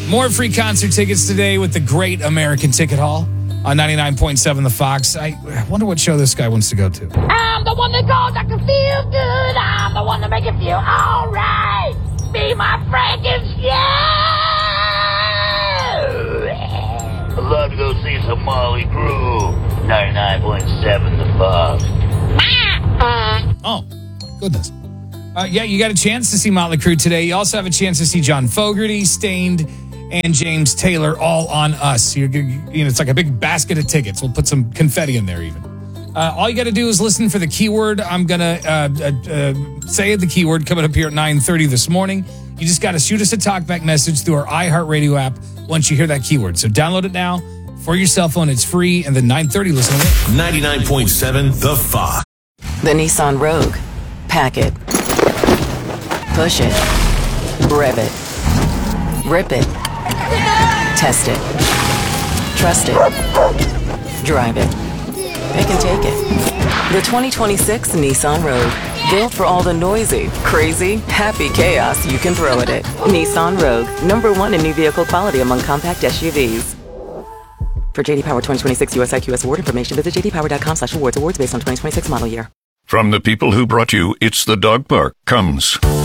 More free concert tickets today with the Great American Ticket Hall on 99.7 The Fox. I wonder what show this guy wants to go to. I'm the one that goes, I can feel good. I'm the one that make it feel all right. Be my Frankenstein. I'd love to go see some Molly Crew. 99.7 The Fox. Oh, goodness. Yeah, you got a chance to see Motley Crue today. You also have a chance to see John Fogerty, Stained, and James Taylor all on us. It's like a big basket of tickets. We'll put some confetti in there even. All you got to do is listen for the keyword. I'm going to say the keyword coming up here at 9:30 this morning. You just got to shoot us a talkback message through our iHeartRadio app once you hear that keyword. So download it now for your cell phone. It's free. And then 9:30, listen to it. 99.7 The Fox. The Nissan Rogue. Pack it. Push it. Rev it. Rip it. Test it. Trust it. Drive it. Pick and take it. The 2026 Nissan Rogue. Built for all the noisy, crazy, happy chaos you can throw at it. Nissan Rogue. #1 in new vehicle quality among compact SUVs. For JD Power 2026 US IQS award information, visit jdpower.com/awards. Awards based on 2026 model year. From the people who brought you It's the Dog Park comes